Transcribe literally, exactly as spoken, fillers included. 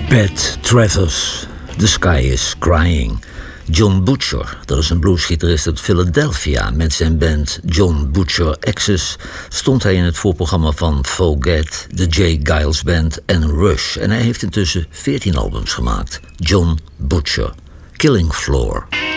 Bette Travers, The Sky is Crying. John Butcher, dat is een bluesgitarist uit Philadelphia. Met zijn band John Butcher X's stond hij in het voorprogramma van Foget, de Jay Giles Band en Rush. En hij heeft intussen veertien albums gemaakt. John Butcher, Killing Floor.